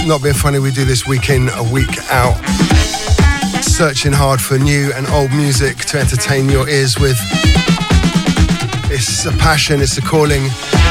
Not Being Funny, we do this week in, a week out, searching hard for new and old music to entertain your ears with. It's a passion, it's a calling.